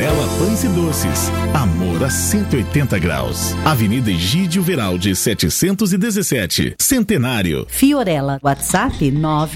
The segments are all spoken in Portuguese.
Fiorella Pães e Doces. Amor a 180 graus. Avenida Egídio Veraldi, 717. Centenário. Fiorella, WhatsApp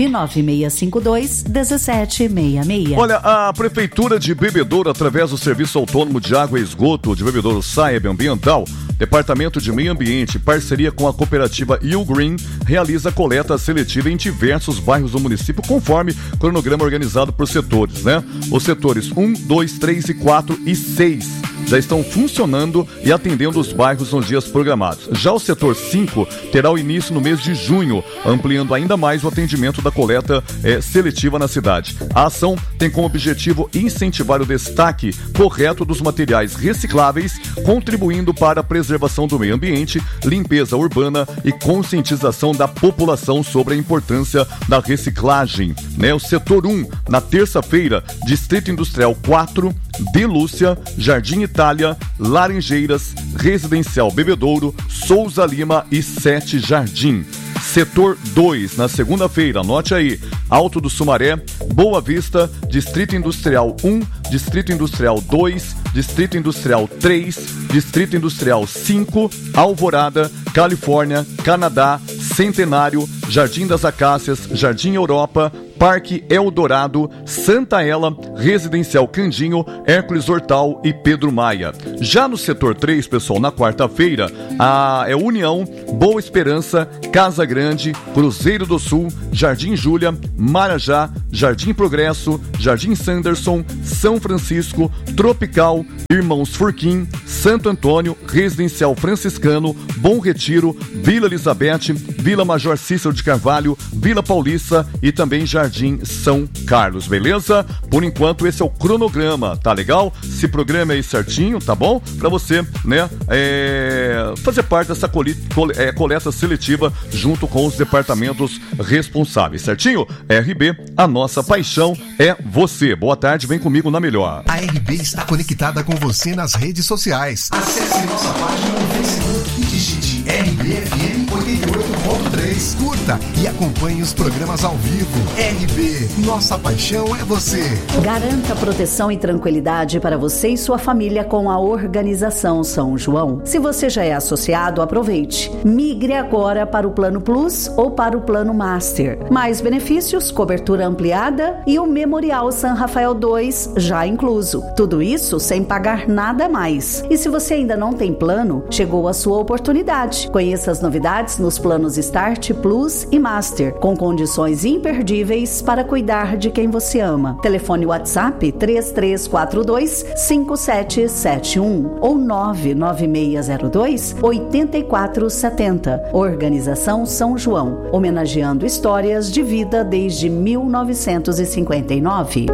99652-1766. Olha, a Prefeitura de Bebedouro, através do Serviço Autônomo de Água e Esgoto de Bebedouro, SAEB Ambiental, Departamento de Meio Ambiente, parceria com a cooperativa You Green, realiza coleta seletiva em diversos bairros do município, conforme cronograma organizado por setores, né? Os setores 1, 2, 3 e 4 e 6 já estão funcionando e atendendo os bairros nos dias programados. Já o setor 5 terá o início no mês de junho, ampliando ainda mais o atendimento da coleta seletiva na cidade. A ação tem como objetivo incentivar o destaque correto dos materiais recicláveis, contribuindo para a preservação do meio ambiente, limpeza urbana e conscientização da população sobre a importância da reciclagem, né? O setor 1, na terça-feira, Distrito Industrial 4, De Lúcia, Jardim Itália, Laranjeiras, Residencial Bebedouro, Souza Lima e 7 Jardim. Setor 2, na segunda-feira, anote aí, Alto do Sumaré, Boa Vista, Distrito Industrial 1, Distrito Industrial 2, Distrito Industrial 3, Distrito Industrial 5, Alvorada, Califórnia, Canadá, Centenário, Jardim das Acácias, Jardim Europa, Parque Eldorado, Santa Ela, Residencial Candinho, Hércules Hortal e Pedro Maia. Já no setor 3, pessoal, na quarta-feira, é União, Boa Esperança, Casa Grande, Cruzeiro do Sul, Jardim Júlia, Marajá, Jardim Progresso, Jardim Sanderson, São Francisco, Tropical, Irmãos Furquim, Santo Antônio, Residencial Franciscano, Bom Retiro, Vila Elizabeth, Vila Major Cícero de Carvalho, Vila Paulista e também Jardim São Carlos, beleza? Por enquanto esse é o cronograma, tá legal? Se programa aí certinho, tá bom? Pra você, né, fazer parte dessa coleta seletiva junto com os departamentos responsáveis, certinho? RB, a nossa paixão é você. Boa tarde, vem comigo na melhor. A RB está conectada com você nas redes sociais. Acesse nossa página no Facebook e digite RBFM 88.3. Curta e acompanhe os programas ao vivo. RB, nossa paixão é você. Garanta proteção e tranquilidade para você e sua família com a Organização São João. Se você já é associado, aproveite. Migre agora para o Plano Plus ou para o Plano Master. Mais benefícios, cobertura ampliada e o Memorial San Rafael 2 já incluso. Tudo isso sem pagar nada a mais. E se você ainda não tem plano, chegou a sua oportunidade. Conheça as novidades nos planos Start, Plus e Master, com condições imperdíveis para cuidar de quem você ama. Telefone WhatsApp 3342-5771 ou 99602-8470. Organização São João, homenageando histórias de vida desde 1959.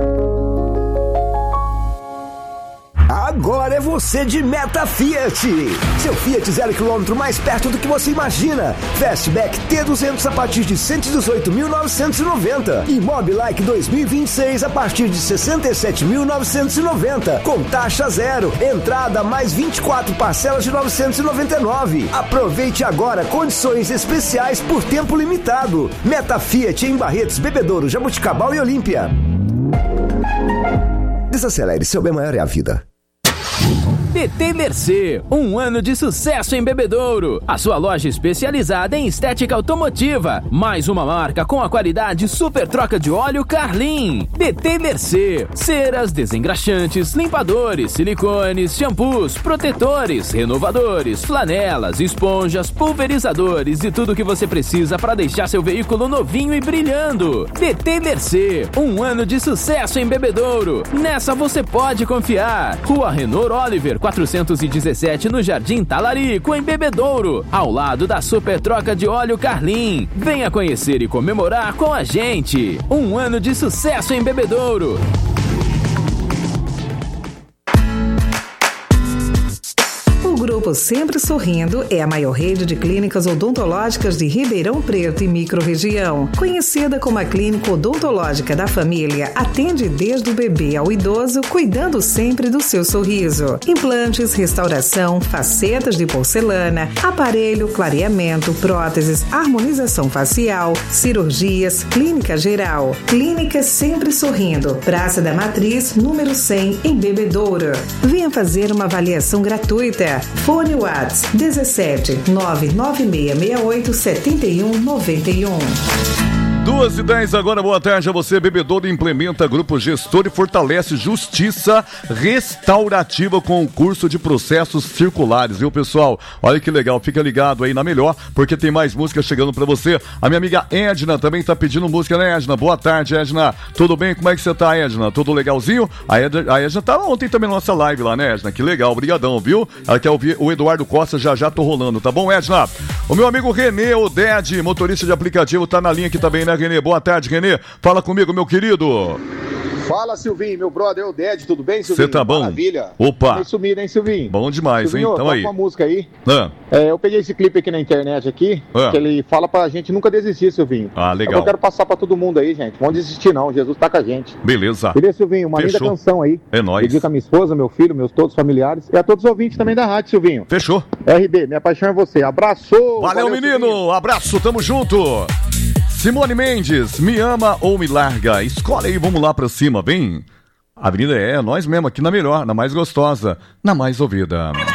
Agora é você de Meta Fiat. Seu Fiat 0 km mais perto do que você imagina. Fastback T200 a partir de 118.990. E Mobilike 2026 a partir de 67.990. Com taxa zero. Entrada mais 24 parcelas de 999. Aproveite agora condições especiais por tempo limitado. Meta Fiat em Barretos, Bebedouro, Jabuticabal e Olímpia. Desacelere, seu bem maior é a vida. TT Mercê, um ano de sucesso em Bebedouro. A sua loja especializada em estética automotiva. Mais uma marca com a qualidade super troca de óleo Carlin. TT Mercê, ceras, desengraxantes, limpadores, silicones, shampoos, protetores, renovadores, flanelas, esponjas, pulverizadores e tudo que você precisa para deixar seu veículo novinho e brilhando. TT Mercê, um ano de sucesso em Bebedouro. Nessa você pode confiar. Rua Renor Oliver 417 no Jardim Talarico, em Bebedouro, ao lado da Super Troca de Óleo Carlin. Venha conhecer e comemorar com a gente. Um ano de sucesso em Bebedouro. O Grupo Grupo Sempre Sorrindo é a maior rede de clínicas odontológicas de Ribeirão Preto e microrregião. Conhecida como a Clínica Odontológica da Família, atende desde o bebê ao idoso, cuidando sempre do seu sorriso. Implantes, restauração, facetas de porcelana, aparelho, clareamento, próteses, harmonização facial, cirurgias, clínica geral. Clínica Sempre Sorrindo, Praça da Matriz, número 100, em Bebedouro. Venha fazer uma avaliação gratuita. Fone WhatsApp 17 99668 7191. 2h10 agora, boa tarde a você. Bebedouro implementa grupo gestor e fortalece justiça restaurativa com curso de processos circulares, viu, pessoal? Olha que legal, fica ligado aí na Melhor, porque tem mais música chegando pra você. A minha amiga Edna também tá pedindo música, né, Edna? Boa tarde, Edna. Tudo bem? Como é que você tá, Edna? Tudo legalzinho? A Edna tá ontem também na nossa live lá, né, Edna? Que legal, obrigadão, viu? Ela quer ouvir o Eduardo Costa, já tô rolando, tá bom, Edna? O meu amigo Renê, o Ded, motorista de aplicativo, tá na linha aqui também, né, Renê? Boa tarde, Renê. Fala comigo, meu querido. Fala, Silvinho, meu brother, é o Ded, tudo bem, Silvinho? Você tá bom? Maravilha. Opa. Tá sumido, hein, Silvinho? Bom demais, Silvinho, hein? Então aí. uma música aí. Ah. Eu peguei esse clipe aqui na internet aqui, que ele fala pra gente nunca desistir, Silvinho. Ah, legal. Eu quero passar pra todo mundo aí, gente. Não vamos desistir não, Jesus tá com a gente. Beleza. Beleza, Silvinho, uma linda canção aí. É nóis. Dedico a minha esposa, meu filho, meus todos familiares e a todos os ouvintes também da rádio, Silvinho. Fechou. RB, minha paixão é você. Abraço! Valeu, menino! Silvinho. Abraço, tamo junto! Simone Mendes, me ama ou me larga? Escolhe aí, vamos lá pra cima, bem? A Avenida é nós mesmo, aqui na melhor, na mais gostosa, na mais ouvida.